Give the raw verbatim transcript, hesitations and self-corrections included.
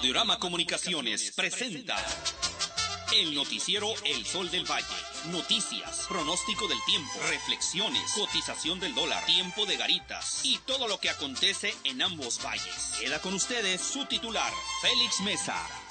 Audiorama Comunicaciones presenta el noticiero El Sol del Valle. Noticias, pronóstico del tiempo, reflexiones, cotización del dólar, tiempo de garitas y todo lo que acontece en ambos valles. Queda con ustedes su titular, Félix Mesa.